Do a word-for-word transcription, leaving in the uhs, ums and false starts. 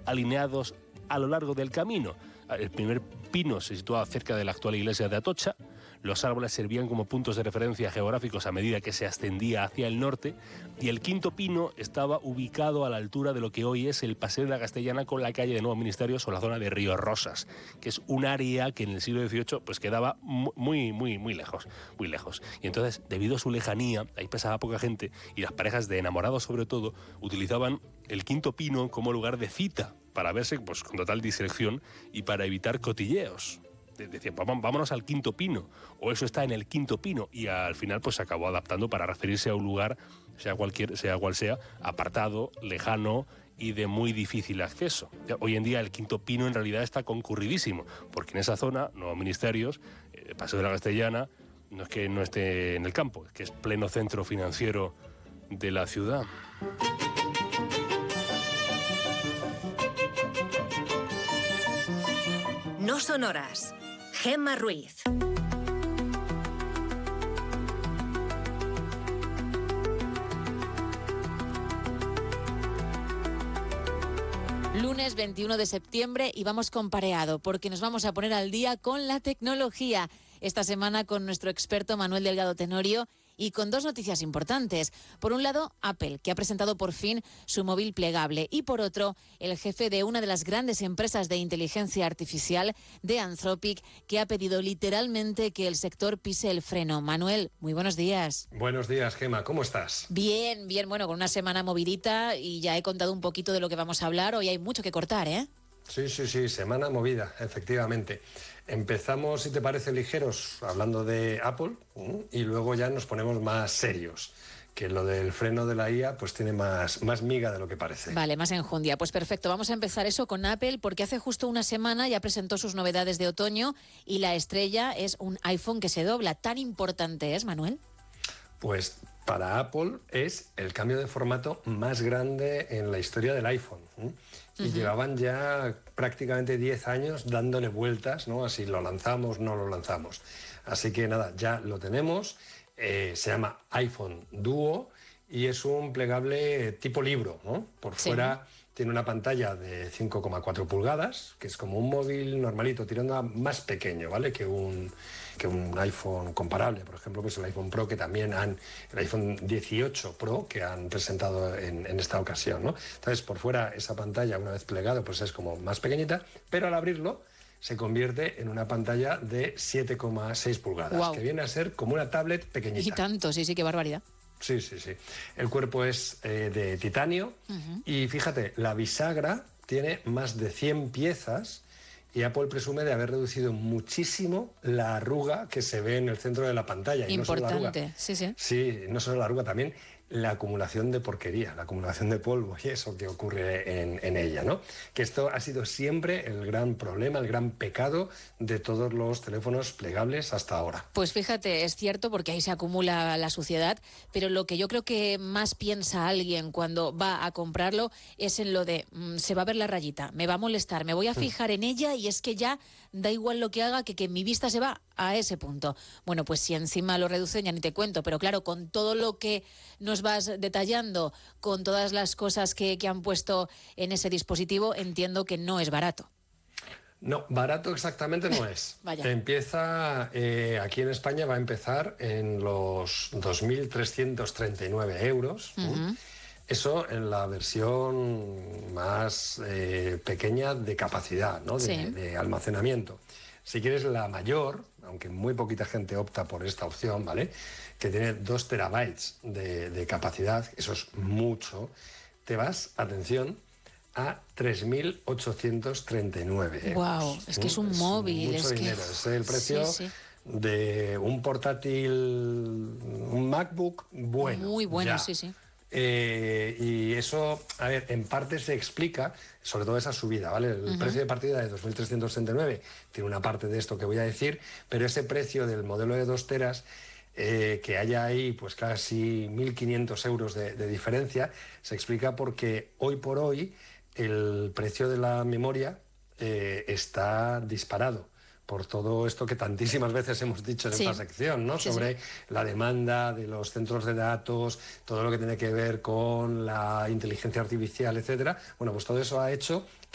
alineados a lo largo del camino. El primer pino se situaba cerca de la actual iglesia de Atocha. Los árboles servían como puntos de referencia geográficos a medida que se ascendía hacia el norte, y el quinto pino estaba ubicado a la altura de lo que hoy es el Paseo de la Castellana con la calle de Nuevos Ministerios o la zona de Río Rosas, que es un área que en el siglo dieciocho pues quedaba muy, muy, muy lejos, muy lejos. Y entonces, debido a su lejanía, ahí pasaba poca gente y las parejas de enamorados sobre todo utilizaban el quinto pino como lugar de cita para verse pues con total discreción y para evitar cotilleos. Decían, vámonos al quinto pino, o eso está en el quinto pino, y al final pues se acabó adaptando para referirse a un lugar, sea cualquier, sea cual sea, apartado, lejano y de muy difícil acceso. Hoy en día el quinto pino en realidad está concurridísimo, porque en esa zona, Nuevos Ministerios, eh, Paseo de la Castellana, no es que no esté en el campo, es que es pleno centro financiero de la ciudad. No son horas. Gemma Ruiz. Lunes veintiuno de septiembre y vamos con Pareado, porque nos vamos a poner al día con la tecnología. Esta semana con nuestro experto Manuel Delgado Tenorio y con dos noticias importantes. Por un lado, Apple, que ha presentado por fin su móvil plegable, y por otro, el jefe de una de las grandes empresas de inteligencia artificial, de Anthropic, que ha pedido literalmente que el sector pise el freno. Manuel, muy buenos días. Buenos días, Gemma, ¿cómo estás? Bien, bien, bueno, con una semana movidita y ya he contado un poquito de lo que vamos a hablar. Hoy hay mucho que cortar, ¿eh? Sí, sí, sí, semana movida, efectivamente. Empezamos, si te parece, ligeros, hablando de Apple, y luego ya nos ponemos más serios, que lo del freno de la I A pues tiene más, más miga de lo que parece. Vale, más enjundia. Pues perfecto, vamos a empezar eso con Apple, porque hace justo una semana ya presentó sus novedades de otoño y la estrella es un iPhone que se dobla. ¿Tan importante es, Manuel? Pues para Apple es el cambio de formato más grande en la historia del iPhone. ¿eh? Y uh-huh. llevaban ya prácticamente diez años dándole vueltas, ¿no? Así lo lanzamos, no lo lanzamos. Así que nada, ya lo tenemos. Eh, se llama iPhone Duo y es un plegable tipo libro, ¿no? Por sí. fuera tiene una pantalla de cinco coma cuatro pulgadas, que es como un móvil normalito, tirando a más pequeño, ¿vale? Que un, que un iPhone comparable. Por ejemplo, pues el iPhone Pro, que también han, el iPhone dieciocho Pro, que han presentado en, en esta ocasión, ¿no? Entonces, por fuera, esa pantalla, una vez plegado, pues es como más pequeñita, pero al abrirlo se convierte en una pantalla de siete coma seis pulgadas, wow. que viene a ser como una tablet pequeñita. Y tanto, sí, sí, qué barbaridad. Sí, sí, sí. El cuerpo es eh, de titanio uh-huh. y fíjate, la bisagra tiene más de cien piezas y Apple presume de haber reducido muchísimo la arruga que se ve en el centro de la pantalla. Importante, y no solo la arruga, sí, sí. Sí, no solo la arruga, también la acumulación de porquería, la acumulación de polvo y eso que ocurre en, en ella, ¿no? Que esto ha sido siempre el gran problema, el gran pecado de todos los teléfonos plegables hasta ahora. Pues fíjate, es cierto, porque ahí se acumula la suciedad, pero lo que yo creo que más piensa alguien cuando va a comprarlo es en lo de, mmm, se va a ver la rayita, me va a molestar, me voy a fijar en ella y es que ya da igual lo que haga, que, que mi vista se va a ese punto. Bueno, pues si encima lo reducen ya ni te cuento, pero claro, con todo lo que nos vas detallando, con todas las cosas que, que han puesto en ese dispositivo, entiendo que no es barato. No, barato exactamente no es. Vaya. Empieza, eh, aquí en España va a empezar en los dos mil trescientos treinta y nueve euros. Uh-huh. Eso en la versión más eh, pequeña de capacidad, ¿no? de, sí. de almacenamiento. Si quieres la mayor, aunque muy poquita gente opta por esta opción, ¿vale? Que tiene dos terabytes de, de capacidad, eso es mucho, te vas, atención, a tres mil ochocientos treinta y nueve euros. Wow, es que es un es móvil. Mucho es dinero, que... es el precio sí, sí. de un portátil, un MacBook bueno. Muy bueno, ya. sí, sí. Eh, y eso, a ver, en parte se explica, sobre todo esa subida, ¿vale? El uh-huh. precio de partida de dos mil trescientos treinta y nueve tiene una parte de esto que voy a decir, pero ese precio del modelo de dos teras, eh, que haya ahí pues casi mil quinientos euros de, de diferencia, se explica porque hoy por hoy el precio de la memoria eh, está disparado por todo esto que tantísimas veces hemos dicho en sí. esta sección, ¿no? Sí, Sobre sí. la demanda de los centros de datos, todo lo que tiene que ver con la inteligencia artificial, etcétera. Bueno, pues todo eso ha hecho